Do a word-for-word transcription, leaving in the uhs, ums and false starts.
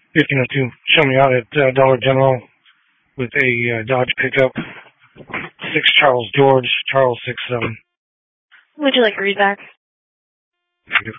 fifteen oh two. Show me out at uh, Dollar General with a uh, Dodge pickup. six Charles George, Charles six seven. Would you like a read back? Thank you.